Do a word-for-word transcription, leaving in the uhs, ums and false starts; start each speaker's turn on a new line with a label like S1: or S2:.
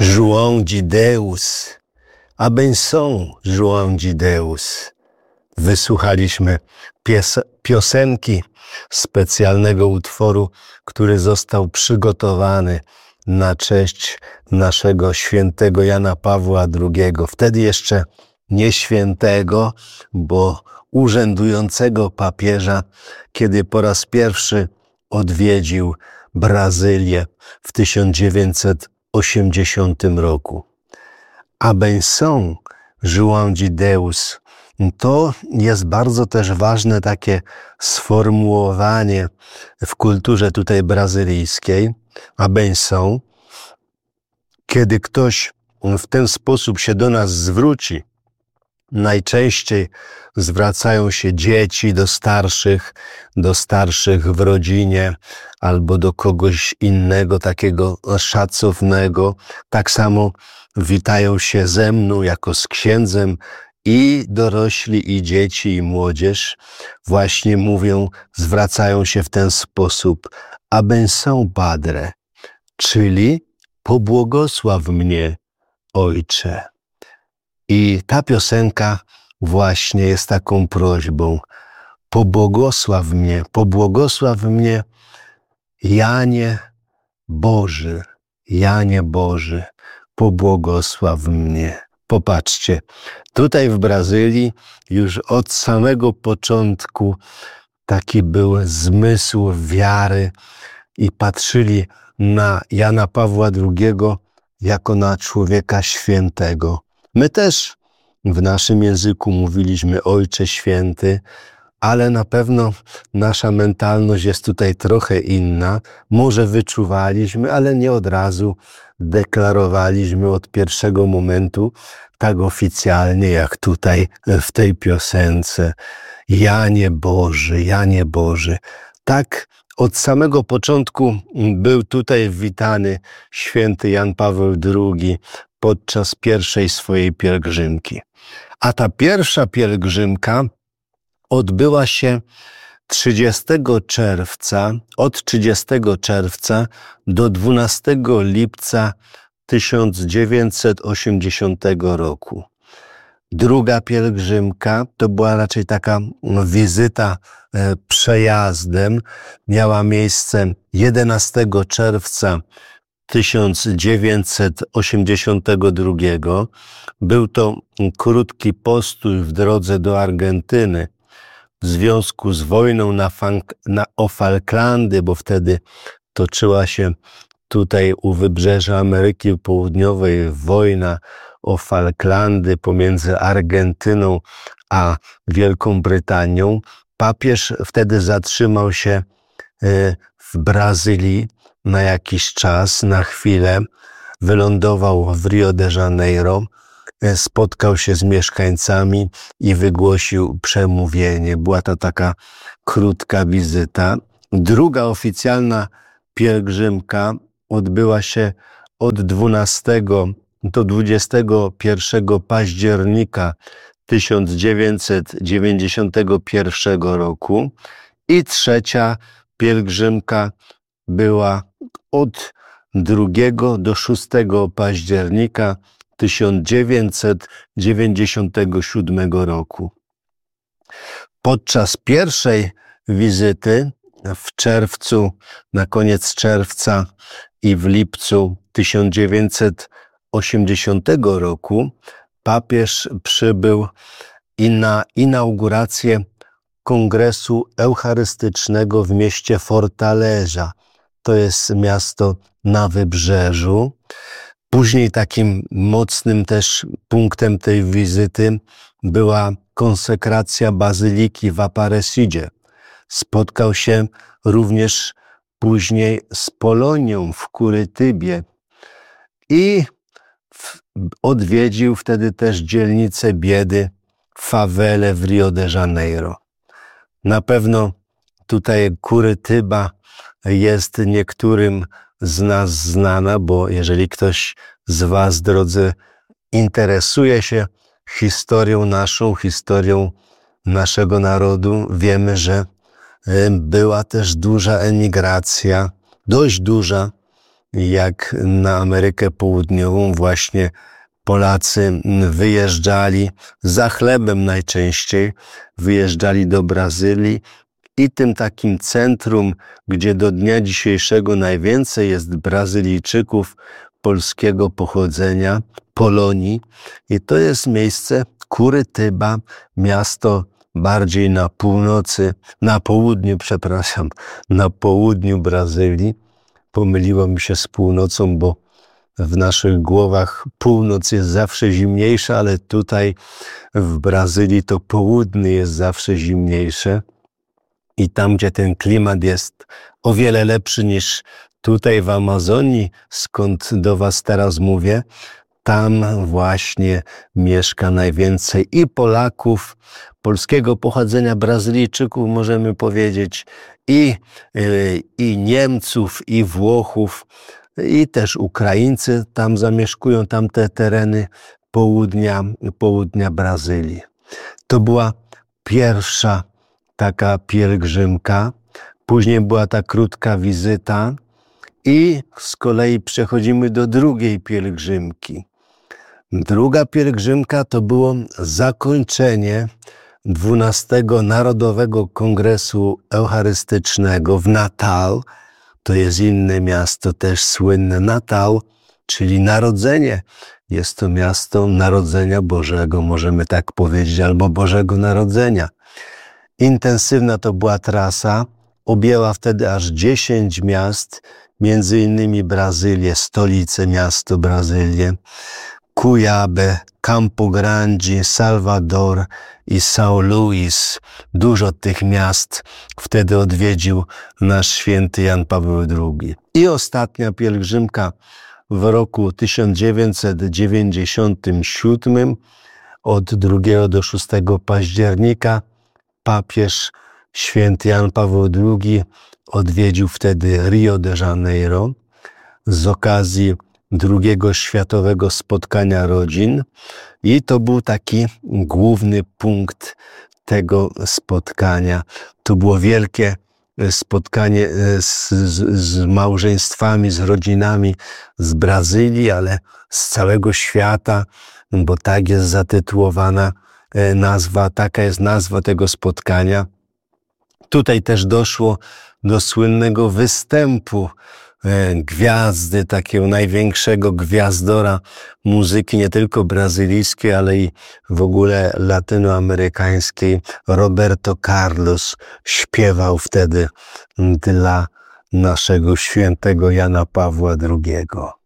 S1: João de Deus. Abençoe João de Deus. Wysłuchaliśmy pies piosenki specjalnego utworu, który został przygotowany na cześć naszego świętego Jana Pawła drugiego. Wtedy jeszcze nie świętego, bo urzędującego papieża, kiedy po raz pierwszy odwiedził Brazylię w tysiąc dziewięćset osiemdziesiątym roku. Abençoe João de Deus. To jest bardzo też ważne takie sformułowanie w kulturze tutaj brazylijskiej. Abençoe. Kiedy ktoś w ten sposób się do nas zwróci, najczęściej zwracają się dzieci do starszych, do starszych w rodzinie albo do kogoś innego, takiego szacownego. Tak samo witają się ze mną jako z księdzem i dorośli, i dzieci, i młodzież. Właśnie mówią, zwracają się w ten sposób. Abençoe Padre, czyli pobłogosław mnie, Ojcze. I ta piosenka właśnie jest taką prośbą. Pobłogosław mnie, pobłogosław mnie, Janie Boży, Janie Boży, pobłogosław mnie. Popatrzcie, tutaj w Brazylii już od samego początku taki był zmysł wiary i patrzyli na Jana Pawła drugiego jako na człowieka świętego. My też w naszym języku mówiliśmy Ojcze Święty, ale na pewno nasza mentalność jest tutaj trochę inna. Może wyczuwaliśmy, ale nie od razu deklarowaliśmy od pierwszego momentu tak oficjalnie jak tutaj w tej piosence. Janie Boży, Janie Boży. Tak od samego początku był tutaj witany święty Jan Paweł drugi podczas pierwszej swojej pielgrzymki. A ta pierwsza pielgrzymka odbyła się trzydziestego czerwca, od trzydziestego czerwca do dwunastego lipca tysiąc dziewięćset osiemdziesiątego roku. Druga pielgrzymka to była raczej taka wizyta e, przejazdem. Miała miejsce jedenastego czerwca tysiąc dziewięćset osiemdziesiątego drugiego. Był to krótki postój w drodze do Argentyny w związku z wojną na, na o Falklandy, bo wtedy toczyła się tutaj u wybrzeża Ameryki Południowej wojna o Falklandy pomiędzy Argentyną a Wielką Brytanią. Papież wtedy zatrzymał się w Brazylii na jakiś czas, na chwilę. Wylądował w Rio de Janeiro, spotkał się z mieszkańcami i wygłosił przemówienie. Była to taka krótka wizyta. Druga oficjalna pielgrzymka odbyła się od dwunastego do dwudziestego pierwszego października tysiąc dziewięćset dziewięćdziesiątego pierwszego roku i trzecia pielgrzymka była od drugiego do szóstego października tysiąc dziewięćset dziewięćdziesiątego siódmego roku. Podczas pierwszej wizyty w czerwcu, na koniec czerwca i w lipcu tysiąc dziewięćset osiemdziesiątego roku papież przybył i na inaugurację Kongresu Eucharystycznego w mieście Fortaleza. To jest miasto na wybrzeżu. Później takim mocnym też punktem tej wizyty była konsekracja bazyliki w Aparecidzie. Spotkał się również później z Polonią w Kurytybie i odwiedził wtedy też dzielnicę biedy, fawelę w Rio de Janeiro. Na pewno tutaj Kurytyba jest niektórym z nas znana, bo jeżeli ktoś z was, drodzy, interesuje się historią naszą, historią naszego narodu, wiemy, że była też duża emigracja, dość duża jak na Amerykę Południową właśnie Polacy wyjeżdżali za chlebem najczęściej, wyjeżdżali do Brazylii i tym takim centrum, gdzie do dnia dzisiejszego najwięcej jest Brazylijczyków polskiego pochodzenia, Polonii. I to jest miejsce Curytyba, miasto bardziej na północy, na południu, przepraszam, na południu Brazylii. Pomyliło mi się z północą, bo w naszych głowach północ jest zawsze zimniejsza, ale tutaj w Brazylii to południe jest zawsze zimniejsze. I tam, gdzie ten klimat jest o wiele lepszy niż tutaj w Amazonii, skąd do was teraz mówię, tam właśnie mieszka najwięcej i Polaków, polskiego pochodzenia, Brazylijczyków możemy powiedzieć, i, i Niemców, i Włochów, i też Ukraińcy tam zamieszkują tamte tereny południa, południa Brazylii. To była pierwsza taka pielgrzymka, później była ta krótka wizyta i z kolei przechodzimy do drugiej pielgrzymki. Druga pielgrzymka to było zakończenie dwunastego Narodowego Kongresu Eucharystycznego w Natal. To jest inne miasto, też słynne Natal, czyli Narodzenie. Jest to miasto Narodzenia Bożego, możemy tak powiedzieć, albo Bożego Narodzenia. Intensywna to była trasa, objęła wtedy aż dziesięć miast, między innymi Brazylię, stolicę miasto Brazylię, Cuiabá, Campo Grande, Salvador i São Luís. Dużo tych miast wtedy odwiedził nasz święty Jan Paweł drugi. I ostatnia pielgrzymka w roku tysiąc dziewięćset dziewięćdziesiątym siódmym od drugiego do szóstego października papież święty Jan Paweł drugi odwiedził wtedy Rio de Janeiro z okazji drugiego światowego spotkania rodzin i to był taki główny punkt tego spotkania. To było wielkie spotkanie z, z, z małżeństwami, z rodzinami z Brazylii, ale z całego świata, bo tak jest zatytułowana nazwa, taka jest nazwa tego spotkania. Tutaj też doszło do słynnego występu gwiazdy, takiego największego gwiazdora muzyki, nie tylko brazylijskiej, ale i w ogóle latynoamerykańskiej. Roberto Carlos śpiewał wtedy dla naszego świętego Jana Pawła drugiego.